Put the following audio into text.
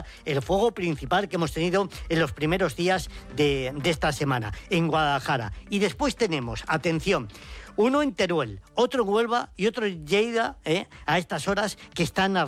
el fuego principal que hemos tenido en los primeros días de esta semana, en Guadalajara. Y después tenemos, atención, uno en Teruel, otro en Huelva y otro en Lleida, a estas horas, que están